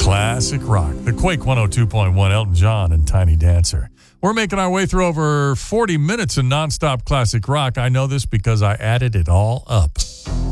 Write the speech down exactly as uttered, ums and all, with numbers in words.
Classic rock. The Quake one oh two point one, Elton John and Tiny Dancer. We're making our way through over forty minutes of nonstop classic rock. I know this because I added it all up.